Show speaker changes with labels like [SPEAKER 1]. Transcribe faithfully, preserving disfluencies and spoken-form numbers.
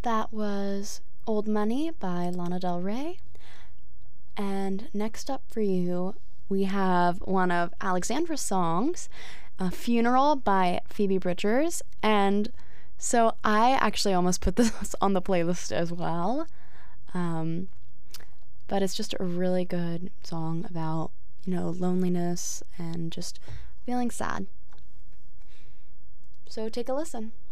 [SPEAKER 1] That was Old Money by Lana Del Rey. And next up for you, we have one of Alexandra's songs, A Funeral by Phoebe Bridgers. And so I actually almost put this on the playlist as well. Um, but it's just a really good song about, you know, loneliness and just feeling sad. So take a listen.